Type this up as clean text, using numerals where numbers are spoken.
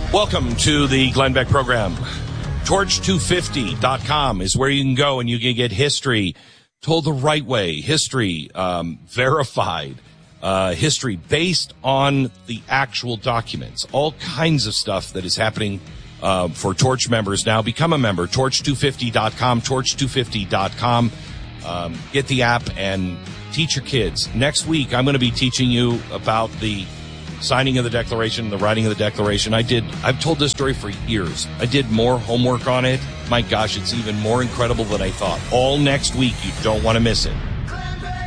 Welcome to the Glenn Beck program. Torch250.com is where you can go and you can get history told the right way, history verified, history based on the actual documents, all kinds of stuff that is happening for Torch members now. Become a member, torch250.com, torch250.com. Get the app and teach your kids. Next week, I'm going to be teaching you about the signing of the Declaration, the writing of the Declaration. I've told this story for years. I did more homework on it. My gosh, it's even more incredible than I thought. All next week. You don't want to miss it.